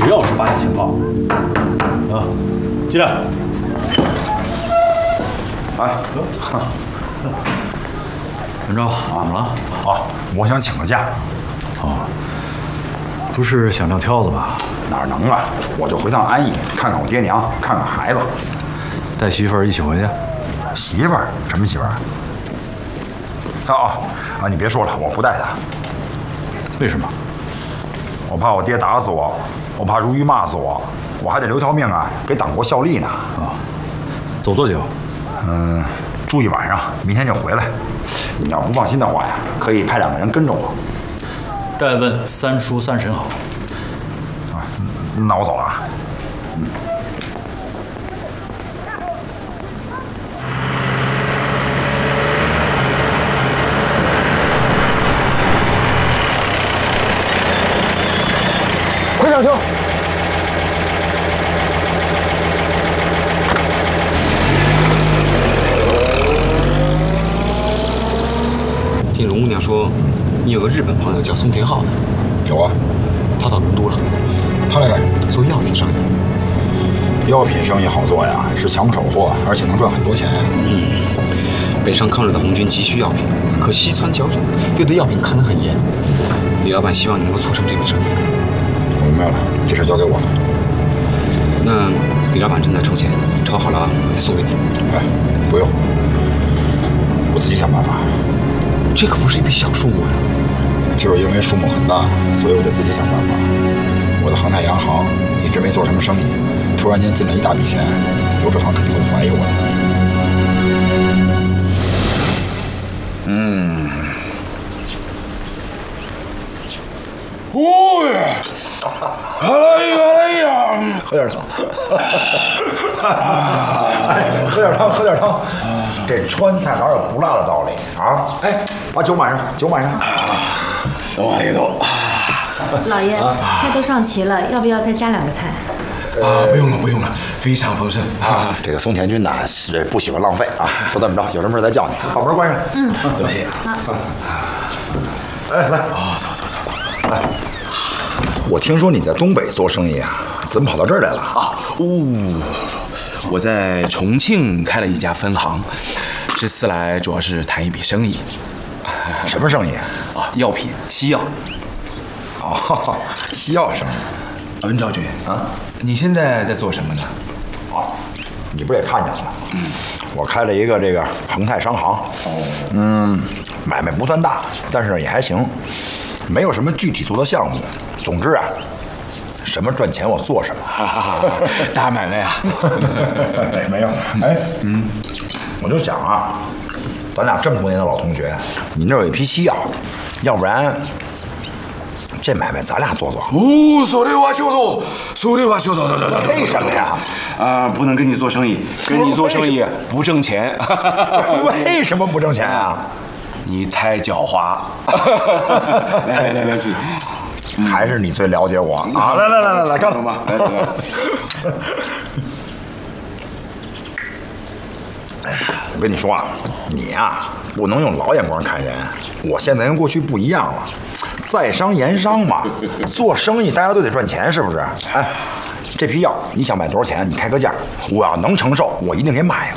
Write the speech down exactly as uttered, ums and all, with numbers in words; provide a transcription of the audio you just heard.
只要是发现情报，啊，进来。 哎， 文昭，怎么了？ 啊，我想请个假。 哦，不是想撂挑子吧？ 哪能啊！我就回趟安邑，看看我爹娘，看看孩子。 带媳妇儿一起回去？ 媳妇儿？什么媳妇儿？啊啊啊！你别说了，我不带她。 为什么？ 我怕我爹打死我，我怕如玉骂死我，我还得留条命啊，给党国效力呢。 啊，走多久？ 嗯，住一晚上，明天就回来。你要不放心的话呀，可以派两个人跟着我。 代问三叔三婶好。 啊，那我走了啊。嗯。 快上车！ 听荣姑娘说，你有个日本朋友叫松田浩的。 有啊， 他到龙都了。 他来干什么？ 做药品生意。 药品生意好做呀，是抢手货，而且能赚很多钱。 嗯，北上抗日的红军急需药品，可西川剿主又对药品看得很严。李老板希望你能够促成这笔生意。 我明白了，这事交给我。 那李老板正在筹钱，筹好了我再送给你。 哎，不用，我自己想办法。 这可不是一笔小数目呀。 就是因为数目很大，所以我得自己想办法。我的恒泰洋行一直没做什么生意，突然间进了一大笔钱，刘志航肯定会怀疑我的。嗯。 哦耶！哎呀哎呀！ 喝点汤。哎，喝点汤，喝点汤。这川菜哪有不辣的道理啊？哎，把酒满上，酒满上。 都往里头。 老爷，菜都上齐了，要不要再加两个菜？ 啊，不用了，不用了，非常丰盛啊。这个松田君呢是不喜欢浪费啊，就这么着，有什么事再叫你，把门关上。 嗯， 多谢。 好。 哎，来， 啊，走走走走走。 来，我听说你在东北做生意啊，怎么跑到这儿来了？ 啊，哦，我在重庆开了一家分行，这次来主要是谈一笔生意。 什么生意？ 啊，药品，西药。 哦，西药生意。 文昭君啊，你现在在做什么呢？ 哦，你不是也看见了吗？嗯，我开了一个这个恒泰商行。哦，嗯，买卖不算大，但是也还行，没有什么具体做的项目。总之啊，什么赚钱我做什么。 大买卖啊。 没有，哎，嗯，我就想啊，咱俩这么多年的老同学，你那有一批西药，要不然这买卖咱俩做做。 哦，それはちょうど，それはちょうど。 为什么呀？ 啊，不能跟你做生意，跟你做生意不挣钱。 为什么不挣钱啊？ 你太狡猾。来来来来去。 还是你最了解我啊！来来来来来，干吧！来来来。 我跟你说啊，你呀不能用老眼光看人。我现在跟过去不一样了，在商言商嘛，做生意大家都得赚钱，是不是？哎，这批药你想卖多少钱？你开个价，我要能承受，我一定给买